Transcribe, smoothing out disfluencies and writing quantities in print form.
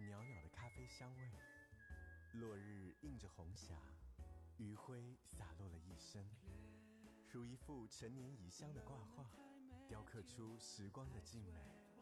袅袅的咖啡香味。落日映着红霞，余晖洒落了一身，如一幅陈年遗香的挂画，雕刻出时光的静美。